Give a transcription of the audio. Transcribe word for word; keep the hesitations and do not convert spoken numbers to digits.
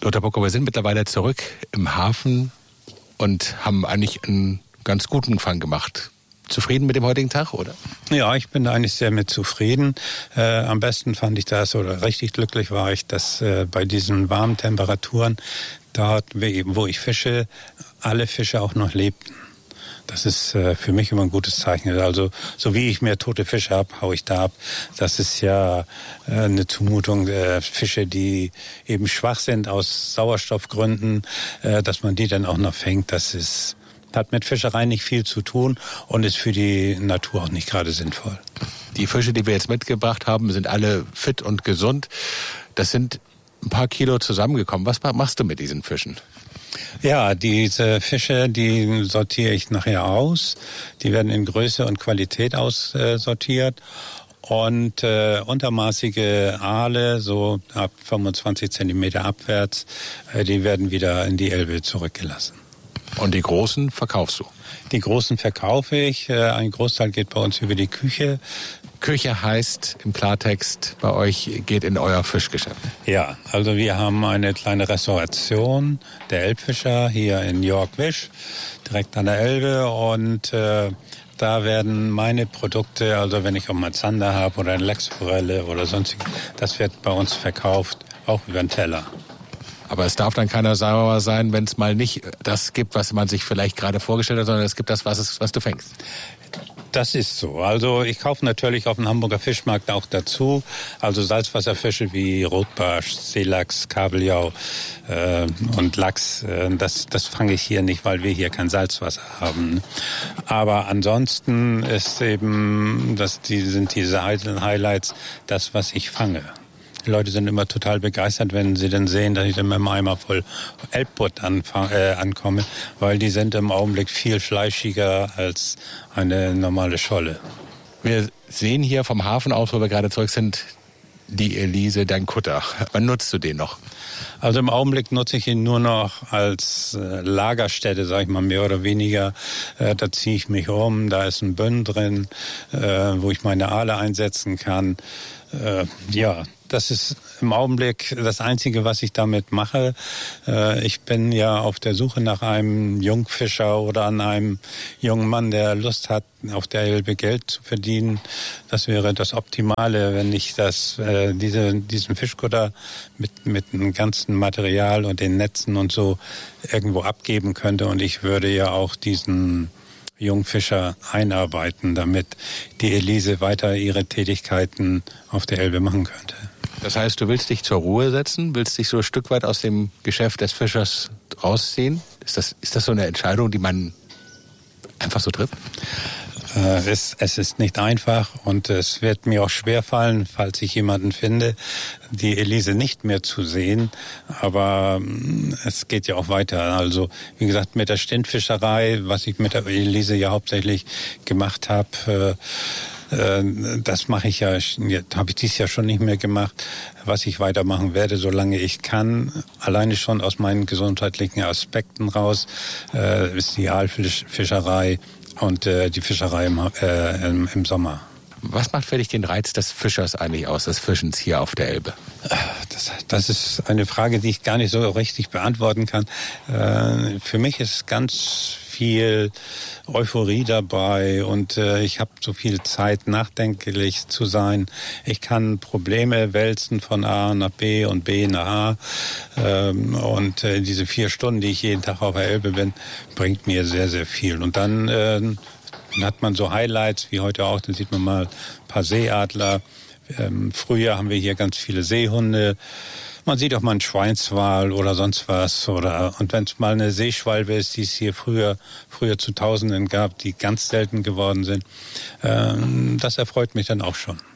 Lothar Bucko, wir sind mittlerweile zurück im Hafen und haben eigentlich einen ganz guten Fang gemacht. Zufrieden mit dem heutigen Tag, oder? Ja, ich bin da eigentlich sehr mit zufrieden. Äh, am besten fand ich das, oder richtig glücklich war ich, dass äh, bei diesen warmen Temperaturen dort, wo ich fische, alle Fische auch noch lebten. Das ist äh, für mich immer ein gutes Zeichen. Also so wie ich mehr tote Fische habe, hau ich da ab. Das ist ja äh, eine Zumutung. Äh, Fische, die eben schwach sind aus Sauerstoffgründen, äh, dass man die dann auch noch fängt, das ist hat mit Fischerei nicht viel zu tun und ist für die Natur auch nicht gerade sinnvoll. Die Fische, die wir jetzt mitgebracht haben, sind alle fit und gesund. Das sind ein paar Kilo zusammengekommen. Was machst du mit diesen Fischen? Ja, diese Fische, die sortiere ich nachher aus. Die werden in Größe und Qualität aussortiert. Und äh, untermaßige Aale, so ab fünfundzwanzig Zentimeter abwärts, äh, die werden wieder in die Elbe zurückgelassen. Und die Großen verkaufst du? Die Großen verkaufe ich. Ein Großteil geht bei uns über die Küche. Küche heißt im Klartext, bei euch geht in euer Fischgeschäft. Ja, also wir haben eine kleine Restauration der Elbfischer hier in York-Wisch, direkt an der Elbe. Und äh, da werden meine Produkte, also wenn ich auch mal Zander habe oder eine Lachsforelle oder sonst, das wird bei uns verkauft, auch über den Teller. Aber es darf dann keiner sauer sein, wenn es mal nicht das gibt, was man sich vielleicht gerade vorgestellt hat, sondern es gibt das, was, es, was du fängst. Das ist so. Also ich kaufe natürlich auf dem Hamburger Fischmarkt auch dazu. Also Salzwasserfische wie Rotbarsch, Seelachs, Kabeljau äh, und Lachs. Äh, das, das fange ich hier nicht, weil wir hier kein Salzwasser haben. Aber ansonsten ist eben, das, die sind diese Highlights, das, was ich fange. Die Leute sind immer total begeistert, wenn sie dann sehen, dass ich dann mit einem Eimer voll Elbbutt anfang, äh, ankomme, weil die sind im Augenblick viel fleischiger als eine normale Scholle. Wir sehen hier vom Hafen aus, wo wir gerade zurück sind, die Elise, dein Kutter. Wann nutzt du den noch? Also im Augenblick nutze ich ihn nur noch als äh, Lagerstätte, sage ich mal, mehr oder weniger. Äh, da ziehe ich mich um, da ist ein Bönn drin, äh, wo ich meine Aale einsetzen kann. Äh, ja, das ist im Augenblick das Einzige, was ich damit mache. Äh, ich bin ja auf der Suche nach einem Jungfischer oder an einem jungen Mann, der Lust hat, auf der Elbe Geld zu verdienen. Das wäre das Optimale, wenn ich das, äh, diese, diesen Fischkutter mit, mit dem ganzen Material und den Netzen und so irgendwo abgeben könnte. Und ich würde ja auch diesen Jungfischer einarbeiten, damit die Elise weiter ihre Tätigkeiten auf der Elbe machen könnte. Das heißt, du willst dich zur Ruhe setzen, willst dich so ein Stück weit aus dem Geschäft des Fischers rausziehen? Ist das, ist das so eine Entscheidung, die man einfach so trifft? Äh, es, es ist nicht einfach und es wird mir auch schwerfallen, falls ich jemanden finde, die Elise nicht mehr zu sehen. Aber mh, es geht ja auch weiter. Also wie gesagt, mit der Stintfischerei, was ich mit der Elise ja hauptsächlich gemacht habe, äh, das mache ich ja, habe ich dieses Jahr schon nicht mehr gemacht. Was ich weitermachen werde, solange ich kann, alleine schon aus meinen gesundheitlichen Aspekten raus, äh, ist die Aalfischerei und äh, die Fischerei im, äh, im, im Sommer. Was macht für dich den Reiz des Fischers eigentlich aus, des Fischens hier auf der Elbe? Das, das ist eine Frage, die ich gar nicht so richtig beantworten kann. Äh, für mich ist ganz viel Euphorie dabei und äh, ich habe so viel Zeit, nachdenklich zu sein. Ich kann Probleme wälzen von A nach B und B nach A. Ähm, und äh, diese vier Stunden, die ich jeden Tag auf der Elbe bin, bringt mir sehr, sehr viel. Und dann äh, hat man so Highlights, wie heute auch, dann sieht man mal ein paar Seeadler. Ähm, früher haben wir hier ganz viele Seehunde. Man sieht auch mal einen Schweinswal oder sonst was. Oder, und wenn es mal eine Seeschwalbe ist, die es hier früher, früher zu Tausenden gab, die ganz selten geworden sind, ähm, das erfreut mich dann auch schon.